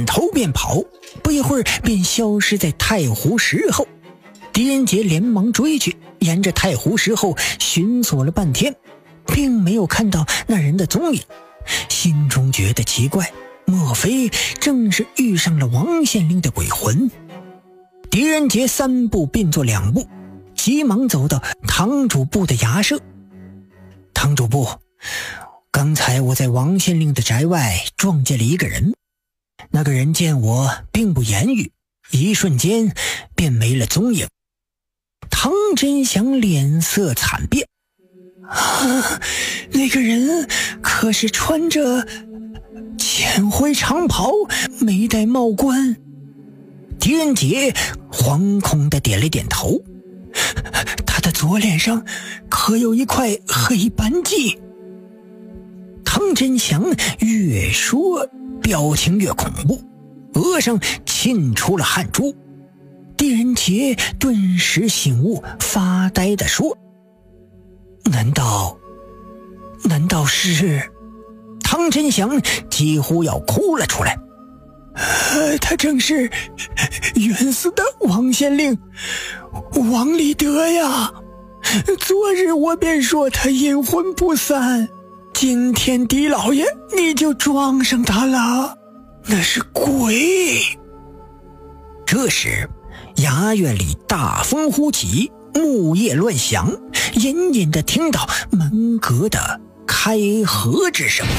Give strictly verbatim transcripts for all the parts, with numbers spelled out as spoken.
头便跑，不一会儿便消失在太湖石后。狄仁杰连忙追去，沿着太湖石后寻索了半天，并没有看到那人的踪影，心中觉得奇怪，莫非正是遇上了王县令的鬼魂？狄仁杰三步并作两步，急忙走到堂主部的衙舍。堂主部，刚才我在王县令的宅外撞见了一个人，那个人见我并不言语，一瞬间便没了踪影。唐真祥脸色惨变，啊，那个人可是穿着浅灰长袍，没戴帽冠？狄仁杰惶恐地点了点头，他的左脸上可有一块黑斑迹？唐真祥越说表情越恐怖，额上沁出了汗珠。狄仁杰顿时醒悟，发呆地说：难道难道是……唐真祥几乎要哭了出来。呃，他正是冤死的王县令王立德呀！昨日我便说他阴魂不散，今天狄老爷你就撞上他了，那是鬼！这时衙院里大风呼起，木叶乱响，隐隐地听到门阁的开合之声。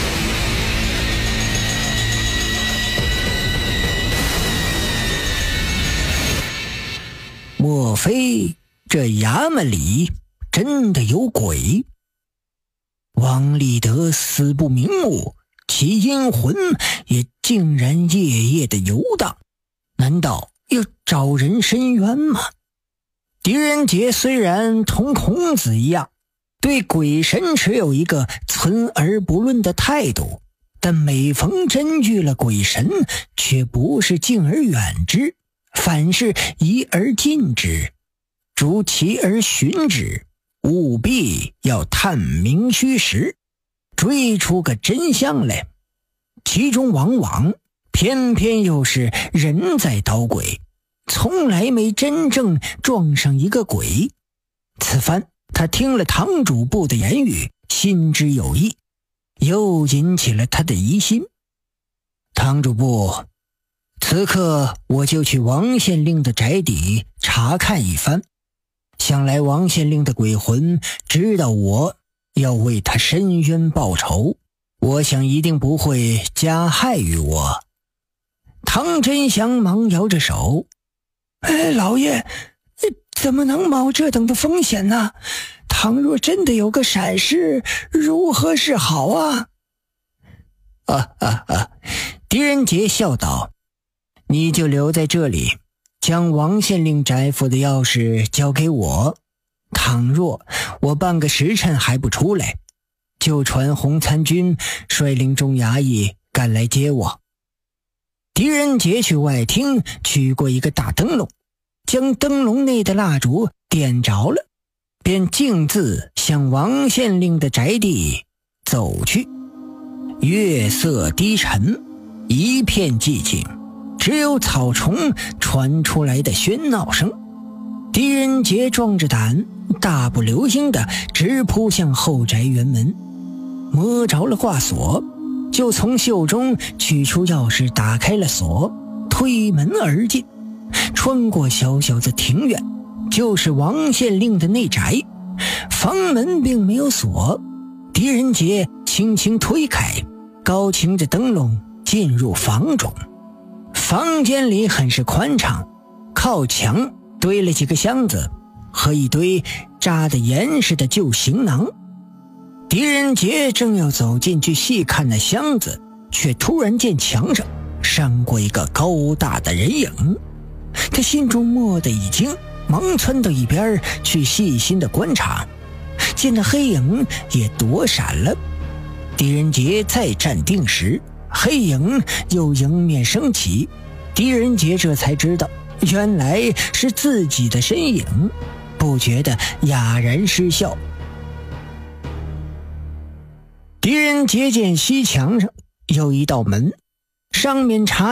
莫非这衙门里真的有鬼？王立德死不瞑目，其阴魂也竟然夜夜的游荡，难道要找人伸冤吗？狄仁杰虽然同孔子一样对鬼神持有一个存而不论的态度，但每逢真遇了鬼神，却不是敬而远之，反是疑而近之，逐其而寻之，务必要探明虚实，追出个真相来。其中往往偏偏又是人在捣鬼，从来没真正撞上一个鬼。此番他听了堂主部的言语，心知有意，又引起了他的疑心。堂主部，此刻我就去王县令的宅邸查看一番，想来王县令的鬼魂知道我要为他伸冤报仇，我想一定不会加害于我。唐真祥忙摇着手：哎，老爷，怎么能冒这等的风险呢？倘若真的有个闪失，如何是好啊？啊啊啊！狄仁杰笑道：你就留在这里，将王县令宅府的钥匙交给我，倘若我半个时辰还不出来，就传洪参军率领众衙役赶来接我。狄仁杰去外厅取过一个大灯笼，将灯笼内的蜡烛点着了，便径自向王县令的宅地走去。月色低沉，一片寂静，只有草丛传出来的喧闹声。狄仁杰壮着胆，大步流星地直扑向后宅园门，摸着了挂锁，就从袖中取出钥匙打开了锁，推门而进。穿过小小的庭院，就是王县令的内宅。房门并没有锁，狄仁杰轻轻推开，高擎着灯笼进入房中。房间里很是宽敞，靠墙堆了几个箱子和一堆扎得严实的旧行囊。狄仁杰正要走进去细看那箱子，却突然见墙上闪过一个高大的人影。他心中蓦地一惊，忙窜到一边去细心的观察，见那黑影也躲闪了。狄仁杰再站定时，黑影又迎面升起，狄仁杰这才知道原来是自己的身影，不觉得哑然失笑。狄仁杰见西墙上有一道门，上面插